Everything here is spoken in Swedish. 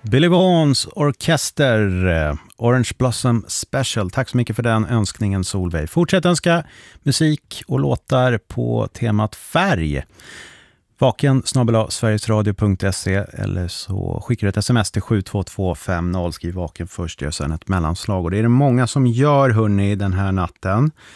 Billy Vaughns orkester, Orange Blossom Special. Tack så mycket för den önskningen, Solveig. Fortsätt önska musik och låtar på temat färg. vaken@sverigesradio.se eller så skickar du ett sms till 72250. Skriv vaken först, gör sen ett mellanslag. Och det är det många som gör, hörni, den här natten.